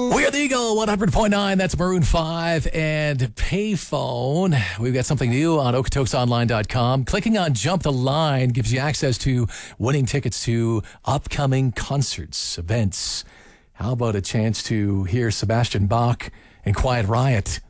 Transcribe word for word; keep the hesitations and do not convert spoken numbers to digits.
We're the Eagle, one hundred point nine. That's Maroon five and Payphone. We've got something new on okotoks online dot com. Clicking on Jump the Line gives you access to winning tickets to upcoming concerts, events. How about a chance to hear Sebastian Bach and Quiet Riot